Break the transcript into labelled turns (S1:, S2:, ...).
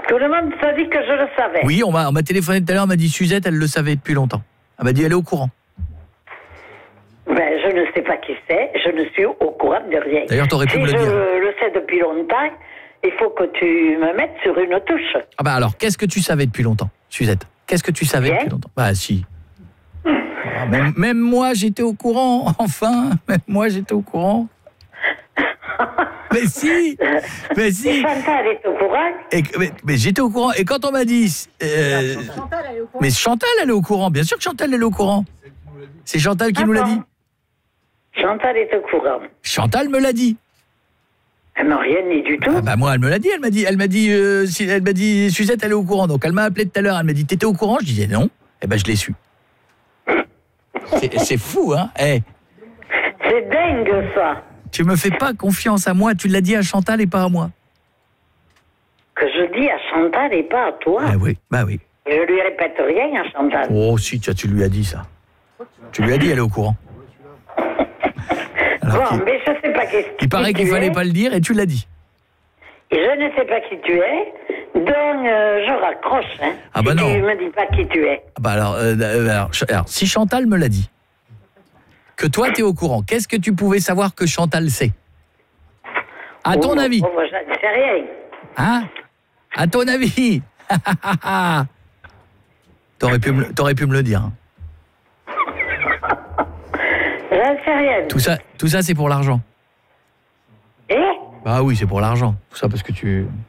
S1: Tout le monde t'a dit que je le savais.
S2: Oui, on m'a téléphoné tout à l'heure, on m'a dit Suzette, elle le savait depuis longtemps. Elle m'a dit elle est au courant.
S1: Ben, je ne sais pas qui c'est, je ne suis au courant de rien.
S2: D'ailleurs, t'aurais pu me le dire.
S1: Si je le sais depuis longtemps, il faut que tu me mettes sur une touche.
S2: Ah bah alors, qu'est-ce que tu savais depuis longtemps, Suzette? Qu'est-ce que tu savais depuis longtemps? Bah si. Ah, même moi, j'étais au courant, enfin. Même moi, j'étais au courant. Mais si.
S1: Et Chantal est au courant.
S2: Mais j'étais au courant. Et quand on m'a dit...
S3: Chantal, elle est au courant.
S2: Mais Chantal, elle est au courant. Bien sûr que Chantal, elle est au courant. C'est Chantal qui nous l'a dit.
S1: Chantal est au courant.
S2: Chantal me l'a dit.
S1: Elle m'a rien dit du tout.
S2: Ah bah moi, elle me l'a dit. Elle m'a dit, Suzette, elle est au courant. Donc elle m'a appelé tout à l'heure. Elle m'a dit, t'étais au courant? Je disais non. Eh ben je l'ai su. C'est fou, hein. Hey.
S1: C'est dingue, ça.
S2: Tu me fais pas confiance à moi. Tu l'as dit à Chantal et pas à moi.
S1: Que je dis à Chantal et pas à toi.
S2: Ah oui, bah oui.
S1: Je lui répète rien à Chantal.
S2: Oh si, tu lui as dit ça. Tu lui as dit, elle est au courant. Alors
S1: bon, mais je sais pas qu'est-ce
S2: il paraît qu'il fallait pas le dire et tu l'as dit.
S1: Et je ne sais pas qui tu es, donc je raccroche. Hein,
S2: ah bah
S1: si
S2: non.
S1: tu me dis pas qui tu es.
S2: Ah bah alors, si Chantal me l'a dit, que toi t'es au courant, qu'est-ce que tu pouvais savoir que Chantal sait? À ton avis?
S1: Moi, je ne sais rien.
S2: Hein? À ton avis? T'aurais pu me le dire. Hein.
S1: Je ne sais rien.
S2: Tout ça c'est pour l'argent.
S1: Et
S2: Bah oui, c'est pour l'argent. Tout ça parce que tu